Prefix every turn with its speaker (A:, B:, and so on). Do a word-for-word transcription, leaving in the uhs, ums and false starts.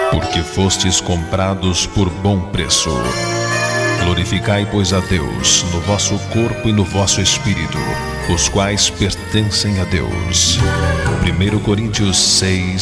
A: porque fostes comprados por bom preço. Glorificai, pois, a Deus no vosso corpo e no vosso espírito, os quais pertencem a Deus. primeira Coríntios seis,